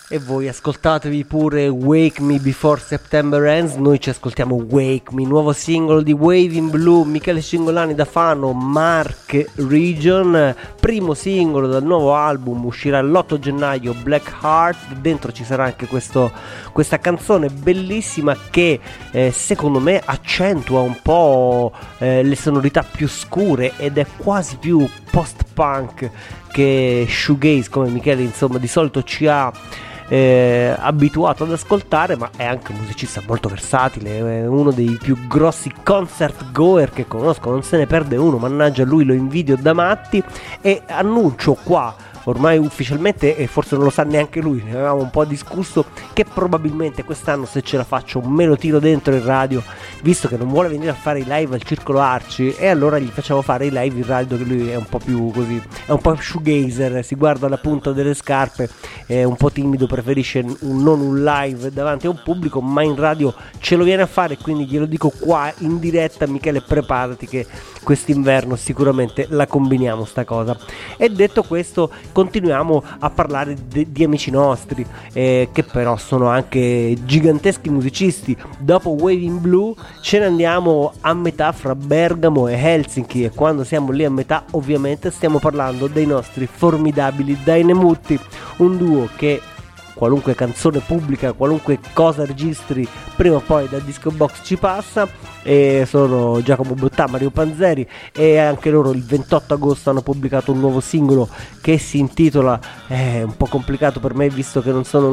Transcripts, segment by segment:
E voi ascoltatevi pure Wake Me Before September Ends. Noi ci ascoltiamo Wake Me, nuovo singolo di Waving Blue, Michele Cingolani da Fano, Marche Region, primo singolo dal nuovo album, uscirà l'8 gennaio, Black Heart. Dentro ci sarà anche questa canzone bellissima che secondo me accentua un po' le sonorità più scure ed è quasi più post-punk che shoegaze, come Michele insomma di solito ci ha abituato ad ascoltare, ma è anche un musicista molto versatile, è uno dei più grossi concert goer che conosco, non se ne perde uno, mannaggia lui, lo invidio da matti. E annuncio qua ormai ufficialmente, e forse non lo sa neanche lui, ne avevamo un po' discusso, che probabilmente quest'anno, se ce la faccio, me lo tiro dentro in radio, visto che non vuole venire a fare i live al Circolo Arci, e allora gli facciamo fare i live in radio, che lui è un po' più così, è un po' shoegazer, si guarda la punta delle scarpe, è un po' timido, preferisce non un live davanti a un pubblico, ma in radio ce lo viene a fare, quindi glielo dico qua in diretta: Michele, preparati che quest'inverno sicuramente la combiniamo sta cosa. E detto questo, continuiamo a parlare di amici nostri, che però sono anche giganteschi musicisti. Dopo Waving Blue ce ne andiamo a metà fra Bergamo e Helsinki, e quando siamo lì a metà ovviamente stiamo parlando dei nostri formidabili Dainemutti, un duo che qualunque canzone pubblica, qualunque cosa registri, prima o poi da Disco Box ci passa. E sono Giacomo Bottà, Mario Panzeri, e anche loro il 28 agosto hanno pubblicato un nuovo singolo che si intitola, è un po' complicato per me visto che non ho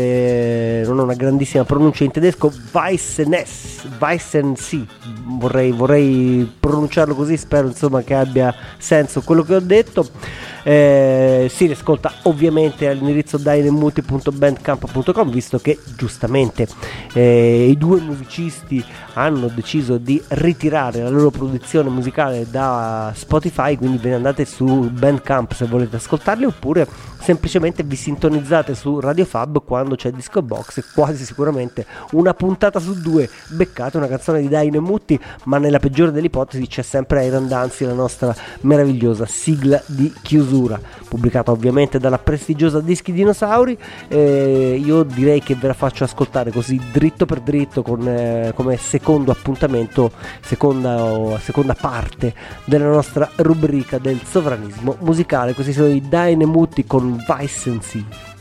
una grandissima pronuncia in tedesco, Weissensee, vorrei pronunciarlo così, spero insomma che abbia senso quello che ho detto. Si riascolta ovviamente all'indirizzo dainemuti.bandcamp.com, visto che giustamente i due musicisti hanno deciso di ritirare la loro produzione musicale da Spotify, quindi ve ne andate su Bandcamp se volete ascoltarli, oppure semplicemente vi sintonizzate su Radio Fab quando c'è Disco Box, e quasi sicuramente una puntata su due beccate una canzone di Dainemutti, ma nella peggiore delle ipotesi c'è sempre Iron Danzi, la nostra meravigliosa sigla di chiusura, pubblicata ovviamente dalla prestigiosa Dischi Dinosauri. Io direi che ve la faccio ascoltare così dritto per dritto come secondo appuntamento, seconda parte della nostra rubrica del sovranismo musicale. Questi sono i Dainemutti con Weissensee.